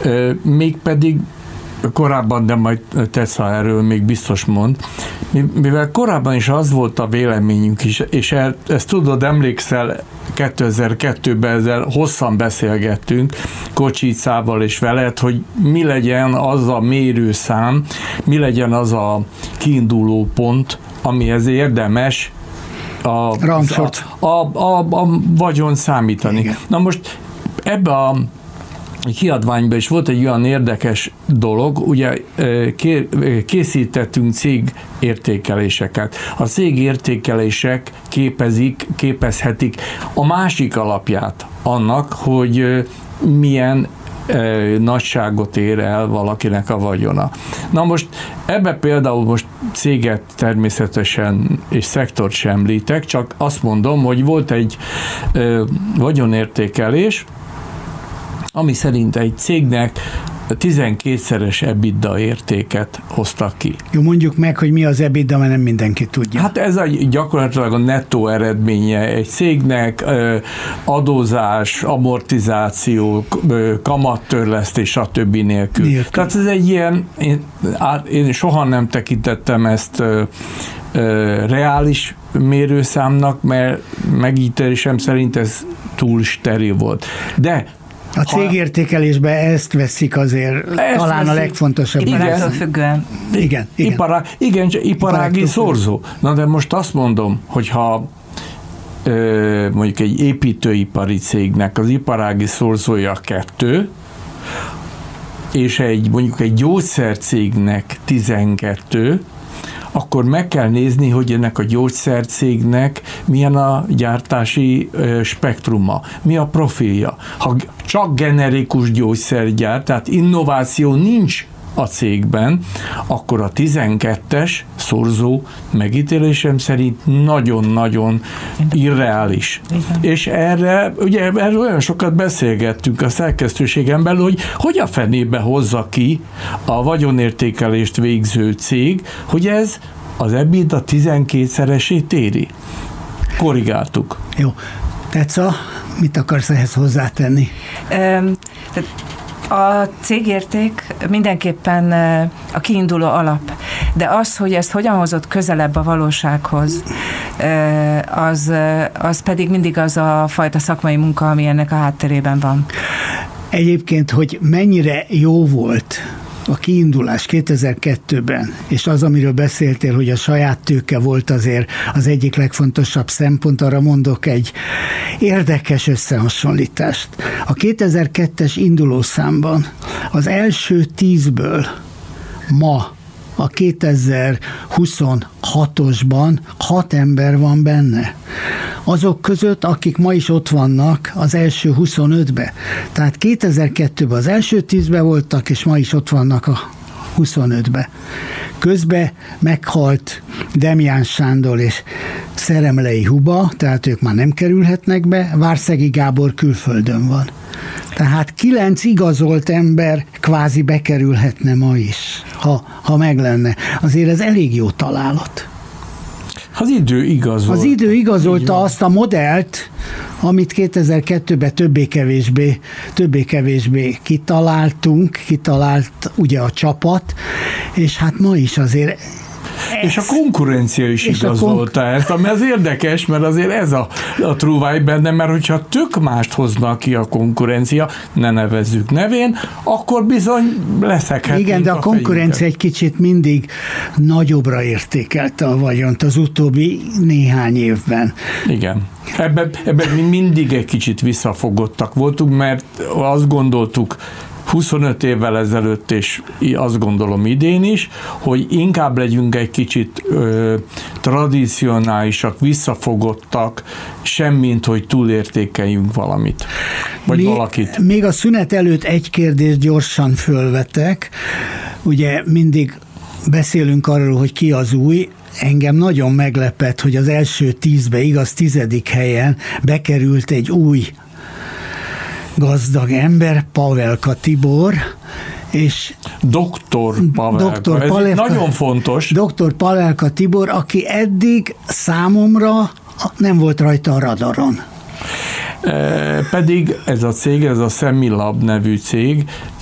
Mégpedig korábban, de majd Tessa erről még biztos mond, mivel korábban is az volt a véleményünk is, és ezt tudod, emlékszel, 2002-ben ezzel hosszan beszélgettünk Kocsicával és veled, hogy mi legyen az a mérőszám, mi legyen az a kiinduló pont, amihez érdemes a vagyon számítani. Igen. Na most ebbe a kiadványban is volt egy olyan érdekes dolog, ugye készítettünk cégértékeléseket. A cégértékelések képezhetik a másik alapját annak, hogy milyen nagyságot ér el valakinek a vagyona. Na most ebbe például most céget természetesen és szektort sem említek, csak azt mondom, hogy volt egy vagyonértékelés, ami szerint egy cégnek 12-szeres EBITDA értéket hoztak ki. Jó, mondjuk meg, hogy mi az EBITDA, mert nem mindenki tudja. Hát ez gyakorlatilag a nettó eredménye egy cégnek, adózás, amortizáció, kamattörlesztés, stb. Nélkül. Tehát ez egy ilyen, én soha nem tekintettem ezt reális mérőszámnak, mert megítélésem szerint ez túl steril volt. De a cégértékelésben ezt veszik azért talán a legfontosabb. Iparától függően. Igen. Iparági szorzó. Na de most azt mondom, hogyha mondjuk egy építőipari cégnek az iparági szorzója 2, és mondjuk egy gyógyszercégnek 12, akkor meg kell nézni, hogy ennek a gyógyszercégnek milyen a gyártási spektruma, mi a profilja. Ha csak generikus gyógyszergyárt, tehát innováció nincs a cégben, akkor a 12-es szorzó megítélésem szerint nagyon-nagyon irreális. És erről olyan sokat beszélgettünk a szerkesztőségen belül, hogy a fenébe hozza ki a vagyonértékelést végző cég, hogy ez az EBITDA 12-szeresét éri. Korrigáltuk. Jó. Tetsza, mit akarsz ehhez hozzátenni? A cégérték mindenképpen a kiinduló alap, de az, hogy ezt hogyan hozott közelebb a valósághoz, az pedig mindig az a fajta szakmai munka, ami ennek a hátterében van. Egyébként, hogy mennyire jó volt a kiindulás 2002-ben, és az, amiről beszéltél, hogy a saját tőke volt azért az egyik legfontosabb szempont, arra mondok egy érdekes összehasonlítást. A 2002-es indulószámban az első 10-ből ma a 2026-osban 6 ember van benne. Azok között, akik ma is ott vannak az első 25-be. Tehát 2002-ben az első 10-be voltak, és ma is ott vannak a 25-be. Közben meghalt Demján Sándor és Szeremlei Huba, tehát ők már nem kerülhetnek be, Várszegi Gábor külföldön van. Tehát 9 igazolt ember kvázi bekerülhetne ma is, ha meg lenne. Azért ez elég jó találat. Az idő igazolta. Az idő igazolta azt a modellt, amit 2002-ben többé-kevésbé kitalált ugye a csapat, és hát ma is azért és a konkurencia is igazolta ezt, ami az érdekes, mert azért ez a trúváj benne, mert hogyha tök mást hoznak ki a konkurencia, ne nevezzük nevén, akkor bizony leszekhetünk. Igen, de a konkurencia egy kicsit mindig nagyobbra értékelte a vagyont az utóbbi néhány évben. Igen. Ebben mi mindig egy kicsit visszafogottak voltunk, mert azt gondoltuk, 25 évvel ezelőtt, és azt gondolom idén is, hogy inkább legyünk egy kicsit tradicionálisak, visszafogottak, semmint, hogy túlértékeljünk valamit, vagy valakit. Még a szünet előtt egy kérdést gyorsan fölvetek. Ugye mindig beszélünk arról, hogy ki az új. Engem nagyon meglepett, hogy az első 10-be, igaz 10. helyen bekerült egy új gazdag ember, Pavelka Tibor, és Dr. Pavelka, ez nagyon fontos. Dr. Pavelka Tibor, aki eddig számomra nem volt rajta a radaron. Pedig ez a cég, ez a Semilab nevű cég,